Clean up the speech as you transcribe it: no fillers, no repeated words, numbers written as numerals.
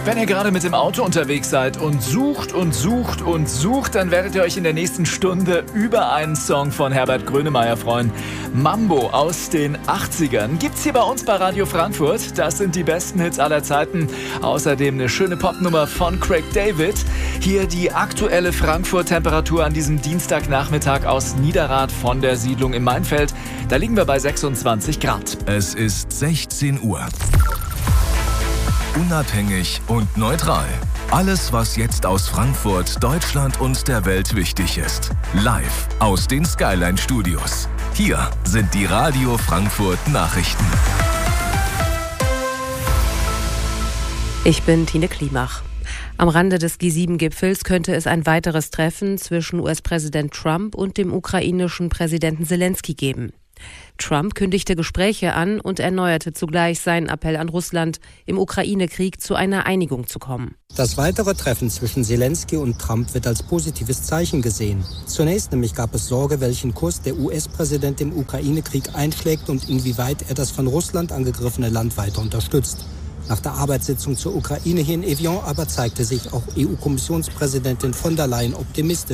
Wenn ihr gerade mit dem Auto unterwegs seid und sucht, dann werdet ihr euch in der nächsten Stunde über einen Song von Herbert Grönemeyer freuen. Mambo aus den 80ern gibt's hier bei uns bei Radio Frankfurt. Das sind die besten Hits aller Zeiten. Außerdem eine schöne Popnummer von Craig David. Hier die aktuelle Frankfurt-Temperatur an diesem Dienstagnachmittag aus Niederrad von der Siedlung im Mainfeld. Da liegen wir bei 26 Grad. Es ist 16 Uhr. Unabhängig und neutral. Alles, was jetzt aus Frankfurt, Deutschland und der Welt wichtig ist. Live aus den Skyline Studios. Hier sind die Radio Frankfurt Nachrichten. Ich bin Tine Klimach. Am Rande des G7-Gipfels könnte es ein weiteres Treffen zwischen US-Präsident Trump und dem ukrainischen Präsidenten Selenskyj geben. Trump kündigte Gespräche an und erneuerte zugleich seinen Appell an Russland, im Ukraine-Krieg zu einer Einigung zu kommen. Das weitere Treffen zwischen Selenskyj und Trump wird als positives Zeichen gesehen. Zunächst nämlich gab es Sorge, welchen Kurs der US-Präsident im Ukraine-Krieg einschlägt und inwieweit er das von Russland angegriffene Land weiter unterstützt. Nach der Arbeitssitzung zur Ukraine hier in Evian aber zeigte sich auch EU-Kommissionspräsidentin von der Leyen optimistisch.